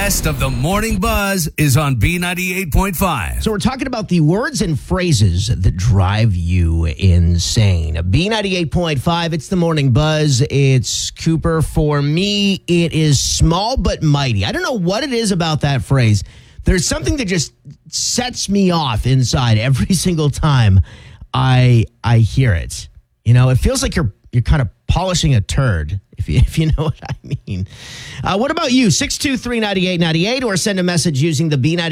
best of the morning buzz is on B98.5. So we're talking about the words and phrases that drive you insane. B98.5, it's the morning buzz. It's Cooper. For me, it is small but mighty. I don't know what it is about that phrase. There's something that just sets me off inside every single time I hear it. You know, it feels like you're kind of polishing a turd, if you know what I mean. What about you? 623-9898, or send a message using the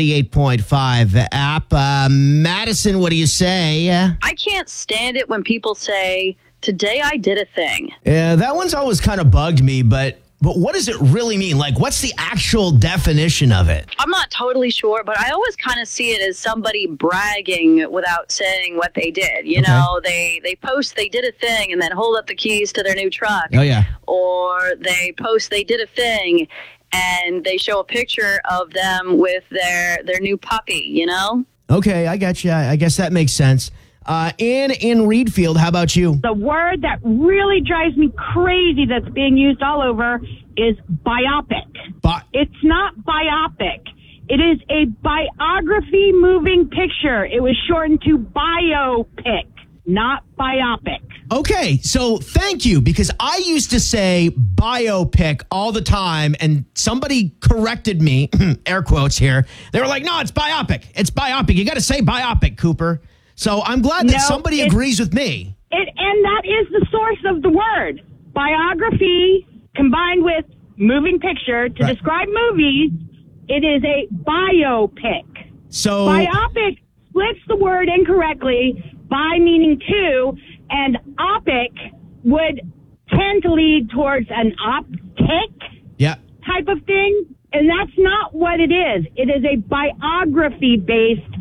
B98.5 app. Madison, what do you say? I can't stand it when people say, today I did a thing. Yeah, that one's always kind of bugged me, but what does it really mean? Like, what's the actual definition of it? I'm not totally sure, but I always kind of see it as somebody bragging without saying what they did. You know, they post they did a thing and then hold up the keys to their new truck. Oh, yeah. Or they post they did a thing and they show a picture of them with their new puppy, you know? Okay, I got you. I guess that makes sense. Ann in Reedfield, how about you? The word that really drives me crazy that's being used all over is biopic. It's not biopic. It is a biography moving picture. It was shortened to biopic, not biopic. Okay, so thank you, because I used to say biopic all the time, and somebody corrected me, air quotes here. They were like, no, it's biopic. It's biopic. You got to say biopic, Cooper. So I'm glad that somebody agrees with me. And that is the source of the word. Biography combined with moving picture to describe movies, it is a biopic. So biopic splits the word incorrectly, by meaning to, and opic would tend to lead towards an optic type of thing. And that's not what it is. It is a biography-based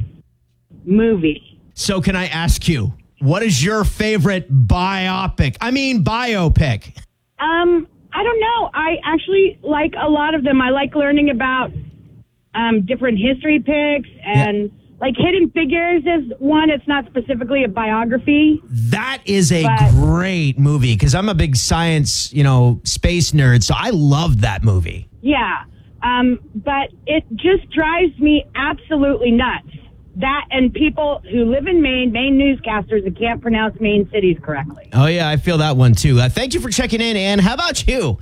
movie. So can I ask you, what is your favorite biopic? I mean, biopic. I don't know. I actually like a lot of them. I like learning about different history picks and like Hidden Figures is one. It's not specifically a biography. That is a great movie because I'm a big science, space nerd. So I loved that movie. Yeah. But it just drives me absolutely nuts. That and people who live in Maine newscasters that can't pronounce Maine cities correctly. Oh, yeah, I feel that one, too. Thank you for checking in, Ann. How about you?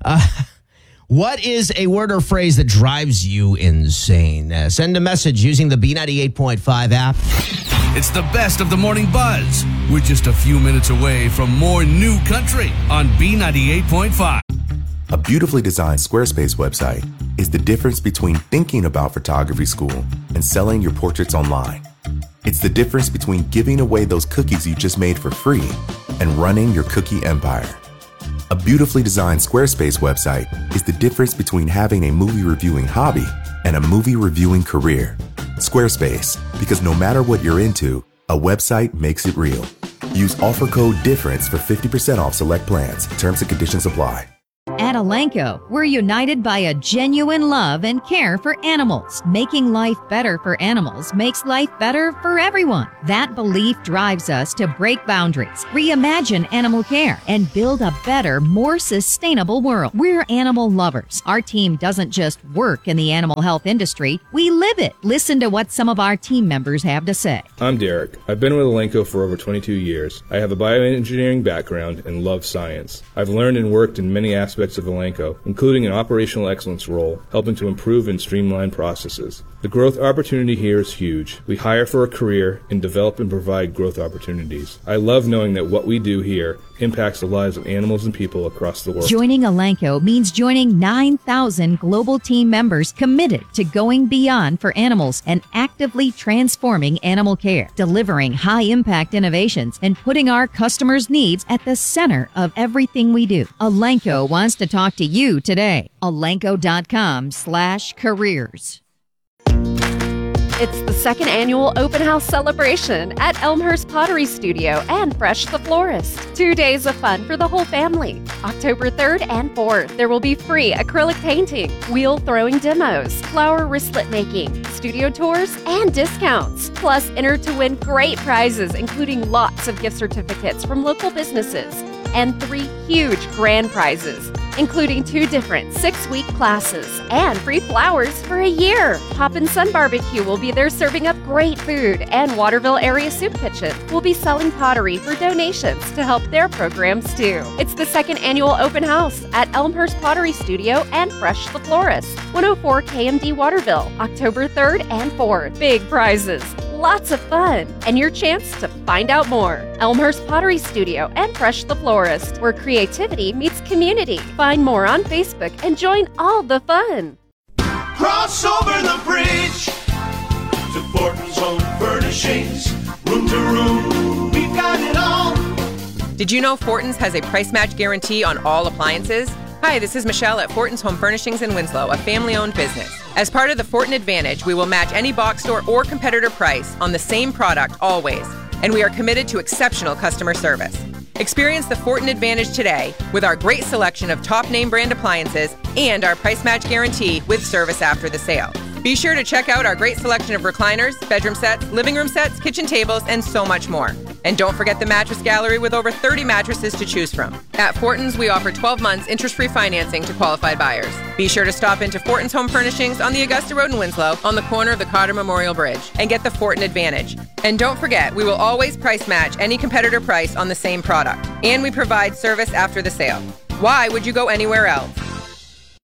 What is a word or phrase that drives you insane? Send a message using the B98.5 app. It's the best of the morning buzz. We're just a few minutes away from more new country on B98.5. A beautifully designed Squarespace website is the difference between thinking about photography school and selling your portraits online. It's the difference between giving away those cookies you just made for free and running your cookie empire. A beautifully designed Squarespace website is the difference between having a movie reviewing hobby and a movie reviewing career. Squarespace, because no matter what you're into, a website makes it real. Use offer code DIFFERENCE for 50% off select plans. Terms and conditions apply. At Elanco, we're united by a genuine love and care for animals. Making life better for animals makes life better for everyone. That belief drives us to break boundaries, reimagine animal care, and build a better, more sustainable world. We're animal lovers. Our team doesn't just work in the animal health industry, we live it. Listen to what some of our team members have to say. I'm Derek. I've been with Elanco for over 22 years. I have a bioengineering background and love science. I've learned and worked in many aspects of Elanco, including an operational excellence role, helping to improve and streamline processes. The growth opportunity here is huge. We hire for a career and develop and provide growth opportunities. I love knowing that what we do here impacts the lives of animals and people across the world. Joining Elanco means joining 9,000 global team members committed to going beyond for animals and actively transforming animal care, delivering high-impact innovations, and putting our customers' needs at the center of everything we do. Elanco wants to talk to you today. Elanco.com/careers. It's the second annual open house celebration at Elmhurst Pottery Studio and Fresh the Florist. 2 days of fun for the whole family. October 3rd and 4th, there will be free acrylic painting, wheel throwing demos, flower wristlet making, studio tours, and discounts. Plus, enter to win great prizes, including lots of gift certificates from local businesses and 3 huge grand prizes. including 2 different 6-week classes and free flowers for a year. Poppin' Sun Barbecue will be there serving up great food, and Waterville Area Soup Kitchen will be selling pottery for donations to help their programs too. It's the 2nd annual open house at Elmhurst Pottery Studio and Fresh the Florist, 104 KMD Waterville, October 3rd and 4th. Big prizes, lots of fun, and your chance to find out more. Elmhurst Pottery Studio and Fresh the Florist, where creativity meets community. Find more on Facebook and join all the fun. Cross over the bridge to Fortin's Home Furnishings. Room to room, we've got it all. Did you know Fortin's has a price match guarantee on all appliances? Hi, this is Michelle at Fortin's Home Furnishings in Winslow, a family-owned business. As part of the Fortin Advantage, we will match any box store or competitor price on the same product always, and we are committed to exceptional customer service. Experience the Fortin Advantage today with our great selection of top name brand appliances and our price match guarantee with service after the sale. Be sure to check out our great selection of recliners, bedroom sets, living room sets, kitchen tables, and so much more. And don't forget the mattress gallery with over 30 mattresses to choose from. At Fortin's, we offer 12 months interest-free financing to qualified buyers. Be sure to stop into Fortin's Home Furnishings on the Augusta Road in Winslow on the corner of the Cotter Memorial Bridge and get the Fortin Advantage. And don't forget, we will always price match any competitor price on the same product. And we provide service after the sale. Why would you go anywhere else?